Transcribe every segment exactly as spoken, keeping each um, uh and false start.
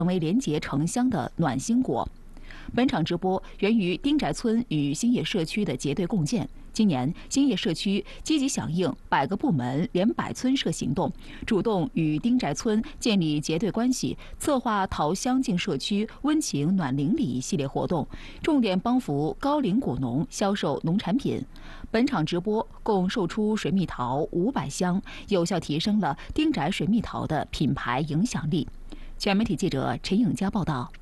成为连结城乡的暖心果。本场直播源于丁宅村与兴业社区的结对共建。今年，兴业社区积极响应“百个部门连百村社”行动，主动与丁宅村建立结对关系，策划桃乡进社区温情暖邻里系列活动，重点帮扶高龄果农销售农产品。本场直播共售出水蜜桃五百箱，有效提升了丁宅水蜜桃的品牌影响力。全媒体记者陈颖佳报道。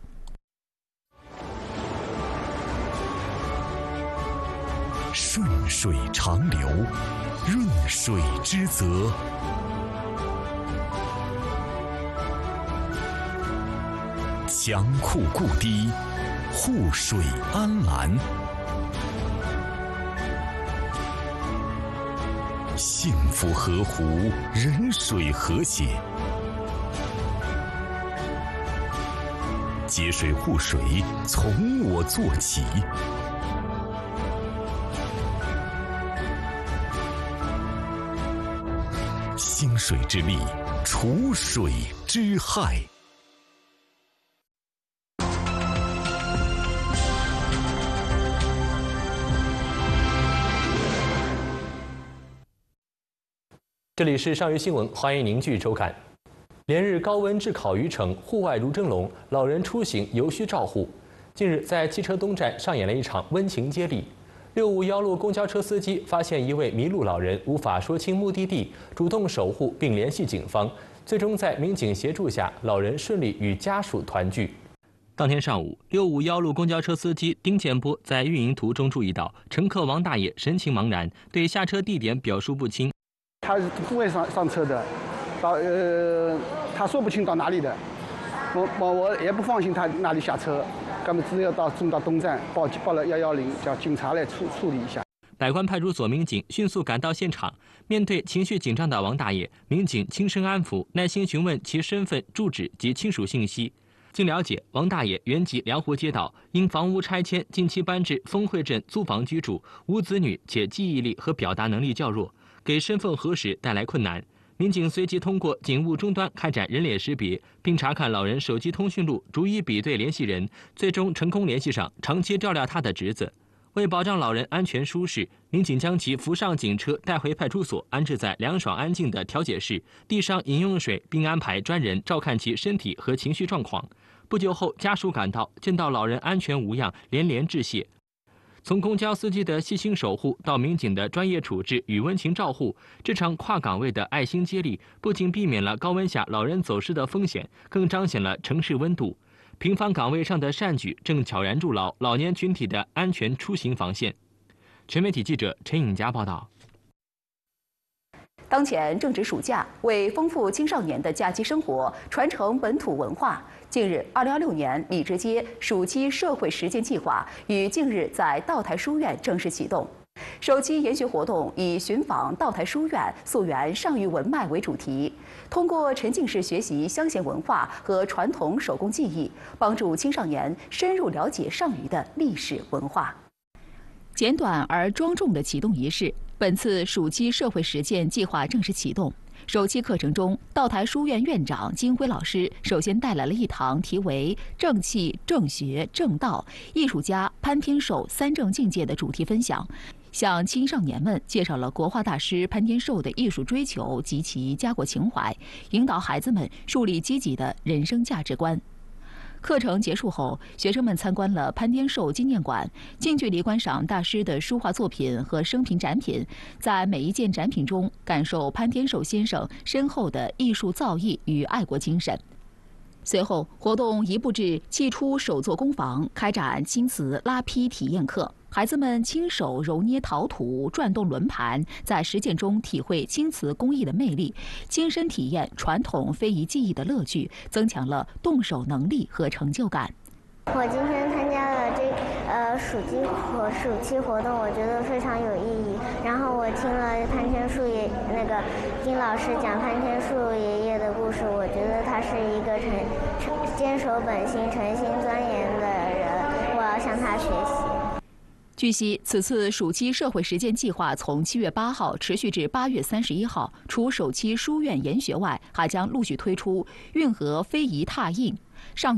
顺水长流，润水之泽。强库固堤，护水安澜。幸福河湖，人水和谐。节水护水，从我做起。兴水之力，除水之害。 这里是上虞新闻，欢迎您继续收看。连日高温炙烤渔城，户外如蒸笼，老人出行尤需照护。近日，在汽车东站上演了一场温情接力。六五幺路公交车司机发现一位迷路老人无法说清目的地，主动守护并联系警方，最终在民警协助下，老人顺利与家属团聚。当天上午，六五幺路公交车司机丁建波在运营途中注意到乘客王大爷神情茫然，对下车地点表述不清。 他是不会上上车的，到呃，他说不清到哪里的，我我我也不放心他哪里下车。他们只有到送到东站报报了一一零，叫警察来处处理一下。 百官派出所民警迅速赶到现场，面对情绪紧张的王大爷，民警轻声安抚，耐心询问其身份、住址及亲属信息。经了解，王大爷原籍凉湖街道，因房屋拆迁，近期搬至丰汇镇租房居住，无子女，且记忆力和表达能力较弱，给身份核实带来困难。民警随即通过警务终端开展人脸识别，并查看老人手机通讯录，逐一比对联系人，最终成功联系上长期照料他的侄子。为保障老人安全舒适，民警将其扶上警车带回派出所，安置在凉爽安静的调解室，递上饮用水，并安排专人照看其身体和情绪状况。不久后，家属赶到，见到老人安全无恙，连连致谢。从公交司机的细心守护到民警的专业处置与温情照护，这场跨岗位的爱心接力不仅避免了高温下老人走失的风险，更彰显了城市温度。平凡岗位上的善举正悄然筑牢老年群体的安全出行防线。全媒体记者陈颖佳报道。 当前正值暑假，为丰富青少年的假期生活，传承本土文化，近日，二零二六年李直街暑期社会实践计划于近日在道台书院正式启动。首期研学活动以寻访道台书院溯源上虞文脉为主题，通过沉浸式学习乡贤文化和传统手工技艺，帮助青少年深入了解上虞的历史文化。简短而庄重的启动仪式，本次暑期社会实践计划正式启动。首期课程中，道台书院院长金辉老师首先带来了一堂题为“正气、正学、正道”艺术家潘天寿三正境界的主题分享，向青少年们介绍了国画大师潘天寿的艺术追求及其家国情怀，引导孩子们树立积极的人生价值观。课程结束后，学生们参观了潘天寿纪念馆，近距离观赏大师的书画作品和生平展品，在每一件展品中感受潘天寿先生深厚的艺术造诣与爱国精神。随后，活动移步至砌出手作工坊，开展青瓷拉坯体验课。孩子们亲手揉捏陶土、转动轮盘，在实践中体会青瓷工艺的魅力，亲身体验传统非遗技艺的乐趣，增强了动手能力和成就感。 我今天参加了这呃暑期活暑期活动，我觉得非常有意义。然后我听了潘天寿爷那个金老师讲潘天寿爷爷的故事，我觉得他是一个诚诚坚守本心、诚心钻研的人，我要向他学习。 据悉，此次暑期社会实践计划从七月八号持续至八月三十一号。除首期书院研学外，还将陆续推出运河非遗拓印、 上